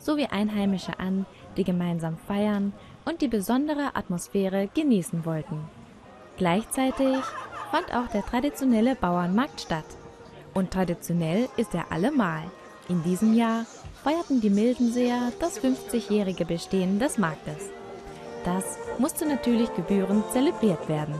sowie Einheimische an, die gemeinsam feiern und die besondere Atmosphäre genießen wollten. Gleichzeitig fand auch der traditionelle Bauernmarkt statt. Und traditionell ist er allemal. In diesem Jahr feierten die Mildenseer das 50-jährige Bestehen des Marktes. Das musste natürlich gebührend zelebriert werden.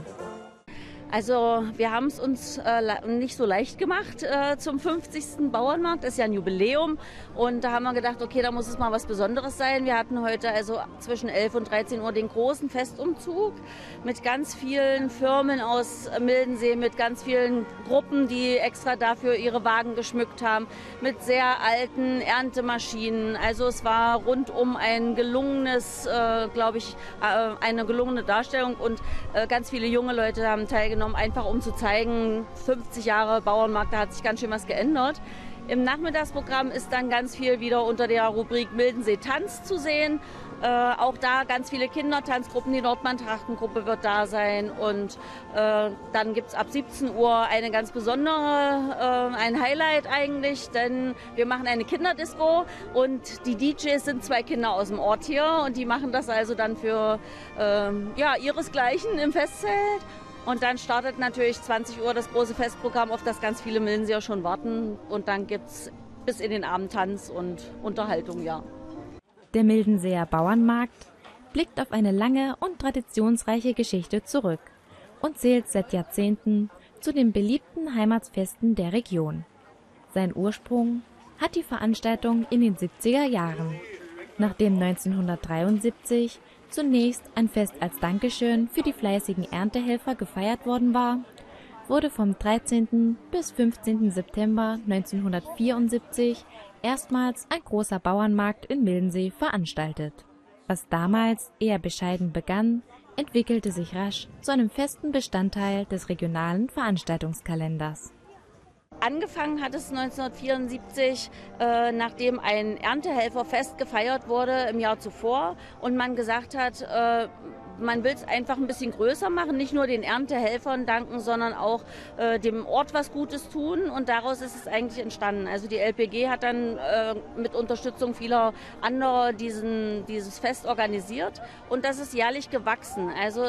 Also wir haben es uns nicht so leicht gemacht zum 50. Bauernmarkt. Das ist ja ein Jubiläum und da haben wir gedacht, okay, da muss es mal was Besonderes sein. Wir hatten heute also zwischen 11 und 13 Uhr den großen Festumzug mit ganz vielen Firmen aus Mildensee, mit ganz vielen Gruppen, die extra dafür ihre Wagen geschmückt haben, mit sehr alten Erntemaschinen. Also es war rundum ein gelungenes, eine gelungene Darstellung und ganz viele junge Leute haben teilgenommen, einfach um zu zeigen, 50 Jahre Bauernmarkt, da hat sich ganz schön was geändert. Im Nachmittagsprogramm ist dann ganz viel wieder unter der Rubrik Mildensee Tanz zu sehen. Auch da ganz viele Kindertanzgruppen, die Nordmann-Trachtengruppe wird da sein und dann gibt es ab 17 Uhr eine ganz besondere, ein Highlight eigentlich, denn wir machen eine Kinderdisco und die DJs sind 2 Kinder aus dem Ort hier und die machen das also dann für ihresgleichen im Festzelt. Und dann startet natürlich 20 Uhr das große Festprogramm, auf das ganz viele Mildenseer schon warten. Und dann gibt es bis in den Abend Tanz und Unterhaltung, ja. Der Mildenseer Bauernmarkt blickt auf eine lange und traditionsreiche Geschichte zurück und zählt seit Jahrzehnten zu den beliebten Heimatsfesten der Region. Seinen Ursprung hat die Veranstaltung in den 70er Jahren, nachdem 1973 zunächst ein Fest als Dankeschön für die fleißigen Erntehelfer gefeiert worden war, wurde vom 13. bis 15. September 1974 erstmals ein großer Bauernmarkt in Mildensee veranstaltet. Was damals eher bescheiden begann, entwickelte sich rasch zu einem festen Bestandteil des regionalen Veranstaltungskalenders. Angefangen hat es 1974, nachdem ein Erntehelferfest gefeiert wurde im Jahr zuvor und man gesagt hat, man will es einfach ein bisschen größer machen, nicht nur den Erntehelfern danken, sondern auch dem Ort was Gutes tun und daraus ist es eigentlich entstanden. Also die LPG hat dann mit Unterstützung vieler anderer dieses Fest organisiert und das ist jährlich gewachsen. Also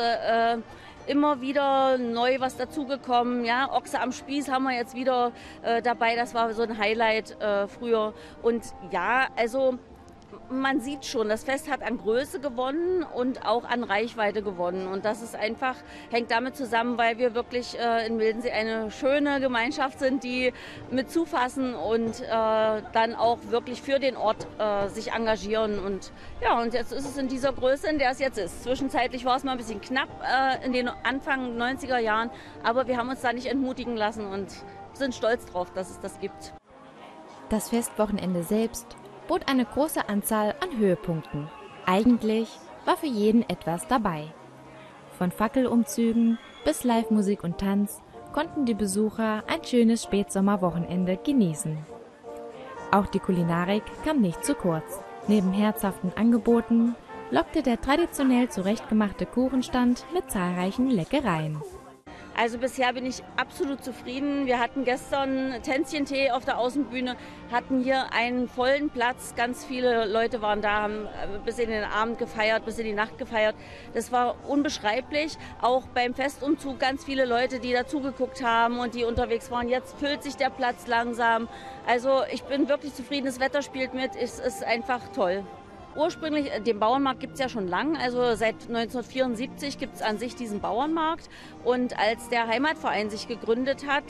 immer wieder neu was dazugekommen. Ja, Ochse am Spieß haben wir jetzt wieder dabei. Das war so ein Highlight früher. Und ja, also man sieht schon, das Fest hat an Größe gewonnen und auch an Reichweite gewonnen. Und das ist einfach, hängt damit zusammen, weil wir wirklich in Mildensee eine schöne Gemeinschaft sind, die mit zufassen und dann auch wirklich für den Ort sich engagieren. Und ja, und jetzt ist es in dieser Größe, in der es jetzt ist. Zwischenzeitlich war es mal ein bisschen knapp in den Anfang 90er Jahren, aber wir haben uns da nicht entmutigen lassen und sind stolz drauf, dass es das gibt. Das Festwochenende selbst bot eine große Anzahl an Höhepunkten. Eigentlich war für jeden etwas dabei. Von Fackelumzügen bis Live-Musik und Tanz konnten die Besucher ein schönes Spätsommerwochenende genießen. Auch die Kulinarik kam nicht zu kurz. Neben herzhaften Angeboten lockte der traditionell zurechtgemachte Kuchenstand mit zahlreichen Leckereien. Also bisher bin ich absolut zufrieden. Wir hatten gestern Tänzchentee auf der Außenbühne, hatten hier einen vollen Platz. Ganz viele Leute waren da, haben bis in den Abend gefeiert, bis in die Nacht gefeiert. Das war unbeschreiblich. Auch beim Festumzug ganz viele Leute, die dazugeguckt haben und die unterwegs waren. Jetzt füllt sich der Platz langsam. Also ich bin wirklich zufrieden. Das Wetter spielt mit. Es ist einfach toll. Ursprünglich, den Bauernmarkt gibt es ja schon lang, also seit 1974 gibt es an sich diesen Bauernmarkt und als der Heimatverein sich gegründet hat,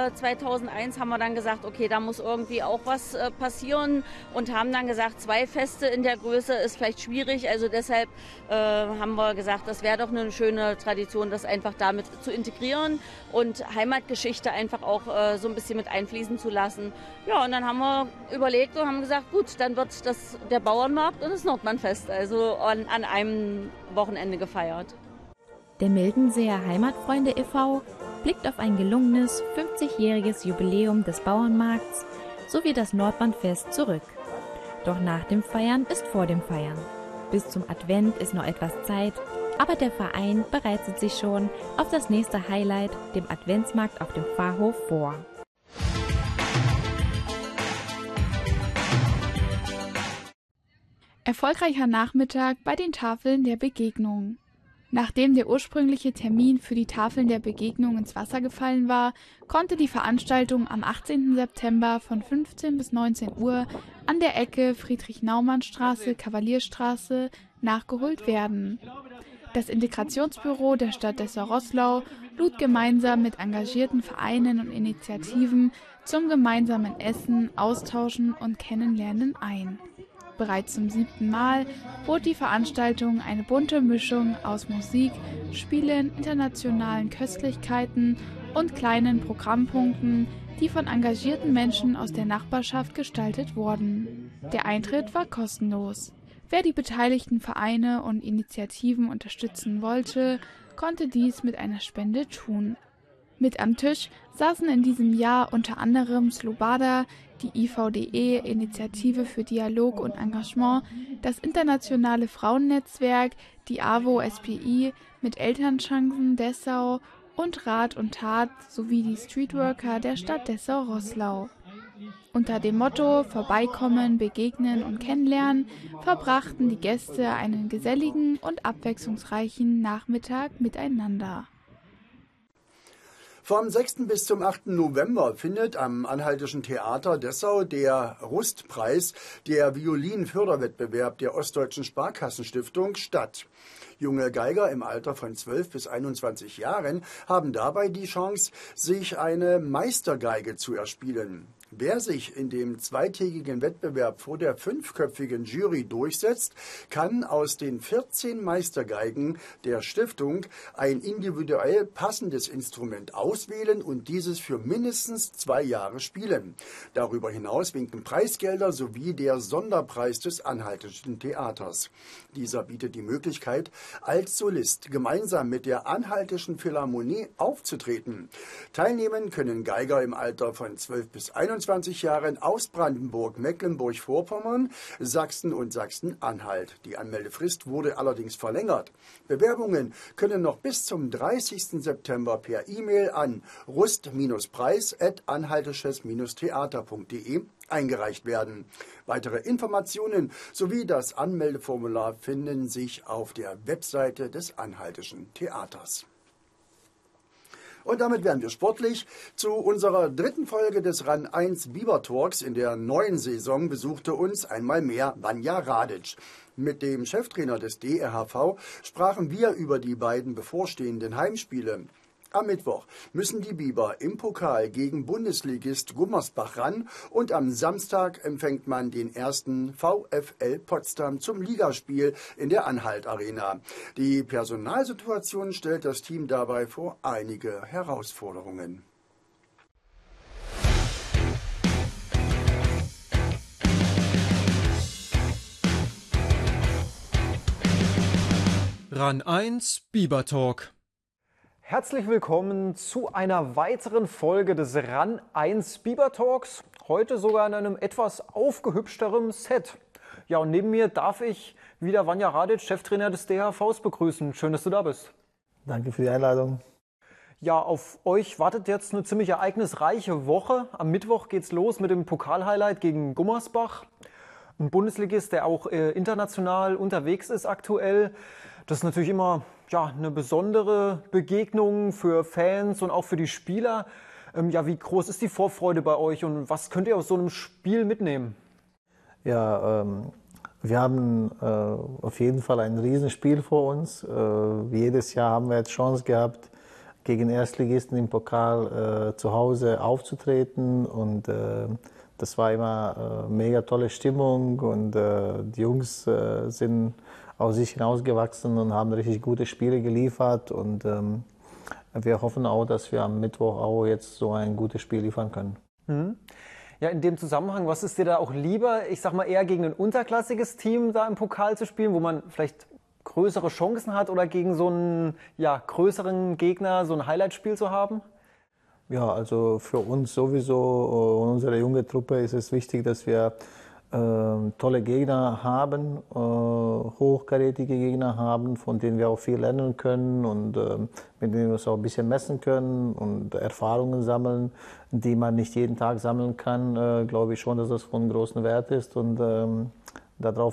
2001, haben wir dann gesagt, okay, da muss irgendwie auch was passieren und haben dann gesagt, 2 Feste in der Größe ist vielleicht schwierig, also deshalb haben wir gesagt, das wäre doch eine schöne Tradition, das einfach damit zu integrieren und Heimatgeschichte einfach auch so ein bisschen mit einfließen zu lassen. Ja, und dann haben wir überlegt und haben gesagt, gut, dann wird das der Bauernmarkt und das Nordmannfest, also an einem Wochenende gefeiert. Der Mildenseer Heimatfreunde e.V. blickt auf ein gelungenes 50-jähriges Jubiläum des Bauernmarkts sowie das Nordmannfest zurück. Doch nach dem Feiern ist vor dem Feiern. Bis zum Advent ist noch etwas Zeit, aber der Verein bereitet sich schon auf das nächste Highlight, dem Adventsmarkt auf dem Pfarrhof, vor. Erfolgreicher Nachmittag bei den Tafeln der Begegnung. Nachdem der ursprüngliche Termin für die Tafeln der Begegnung ins Wasser gefallen war, konnte die Veranstaltung am 18. September von 15 bis 19 Uhr an der Ecke Friedrich-Naumann-Straße/Kavalierstraße nachgeholt werden. Das Integrationsbüro der Stadt Dessau-Roßlau lud gemeinsam mit engagierten Vereinen und Initiativen zum gemeinsamen Essen, Austauschen und Kennenlernen ein. Bereits zum 7. Mal bot die Veranstaltung eine bunte Mischung aus Musik, Spielen, internationalen Köstlichkeiten und kleinen Programmpunkten, die von engagierten Menschen aus der Nachbarschaft gestaltet wurden. Der Eintritt war kostenlos. Wer die beteiligten Vereine und Initiativen unterstützen wollte, konnte dies mit einer Spende tun. Mit am Tisch saßen in diesem Jahr unter anderem Slobada, die IVDE, Initiative für Dialog und Engagement, das internationale Frauennetzwerk, die AWO-SPI mit Elternchancen Dessau und Rat und Tat sowie die Streetworker der Stadt Dessau-Roßlau. Unter dem Motto Vorbeikommen, Begegnen und Kennenlernen verbrachten die Gäste einen geselligen und abwechslungsreichen Nachmittag miteinander. Vom 6. bis zum 8. November findet am Anhaltischen Theater Dessau der Rustpreis, der Violinförderwettbewerb der Ostdeutschen Sparkassenstiftung, statt. Junge Geiger im Alter von 12 bis 21 Jahren haben dabei die Chance, sich eine Meistergeige zu erspielen. Wer sich in dem zweitägigen Wettbewerb vor der 5-köpfigen Jury durchsetzt, kann aus den 14 Meistergeigen der Stiftung ein individuell passendes Instrument auswählen und dieses für mindestens 2 Jahre spielen. Darüber hinaus winken Preisgelder sowie der Sonderpreis des Anhaltischen Theaters. Dieser bietet die Möglichkeit, als Solist gemeinsam mit der Anhaltischen Philharmonie aufzutreten. Teilnehmen können Geiger im Alter von 12 bis 21 Jahren aus Brandenburg, Mecklenburg-Vorpommern, Sachsen und Sachsen-Anhalt. Die Anmeldefrist wurde allerdings verlängert. Bewerbungen können noch bis zum 30. September per E-Mail an rust-preis@anhaltisches-theater.de eingereicht werden. Weitere Informationen sowie das Anmeldeformular finden sich auf der Webseite des Anhaltischen Theaters. Und damit wären wir sportlich. Zu unserer 3. Folge des RAN 1 Biber Talks in der neuen Saison besuchte uns einmal mehr Vanja Radic. Mit dem Cheftrainer des DRHV sprachen wir über die beiden bevorstehenden Heimspiele. Am Mittwoch müssen die Biber im Pokal gegen Bundesligist Gummersbach ran und am Samstag empfängt man den ersten VfL Potsdam zum Ligaspiel in der Anhalt Arena. Die Personalsituation stellt das Team dabei vor einige Herausforderungen. RAN 1 Biber Talk. Herzlich willkommen zu einer weiteren Folge des RAN 1 Biber Talks. Heute sogar in einem etwas aufgehübschteren Set. Ja, und neben mir darf ich wieder Vanja Radic, Cheftrainer des DHVs, begrüßen. Schön, dass du da bist. Danke für die Einladung. Ja, auf euch wartet jetzt eine ziemlich ereignisreiche Woche. Am Mittwoch geht's los mit dem Pokalhighlight gegen Gummersbach. Ein Bundesligist, der auch international unterwegs ist aktuell. Das ist natürlich immer eine besondere Begegnung für Fans und auch für die Spieler. Wie groß ist die Vorfreude bei euch und was könnt ihr aus so einem Spiel mitnehmen? Ja, wir haben auf jeden Fall ein Riesenspiel vor uns. Jedes Jahr haben wir jetzt Chance gehabt, gegen Erstligisten im Pokal zu Hause aufzutreten und das war immer mega tolle Stimmung und die Jungs sind aus sich hinausgewachsen und haben richtig gute Spiele geliefert und wir hoffen auch, dass wir am Mittwoch auch jetzt so ein gutes Spiel liefern können. Mhm. Ja, in dem Zusammenhang, was ist dir da auch lieber? Ich sag mal eher gegen ein unterklassiges Team da im Pokal zu spielen, wo man vielleicht größere Chancen hat oder gegen so einen größeren Gegner so ein Highlight-Spiel zu haben? Ja, also für uns sowieso, unsere junge Truppe ist es wichtig, dass wir tolle Gegner haben, hochkarätige Gegner haben, von denen wir auch viel lernen können und mit denen wir uns auch ein bisschen messen können und Erfahrungen sammeln, die man nicht jeden Tag sammeln kann, glaube ich schon, dass das von großem Wert ist und darauf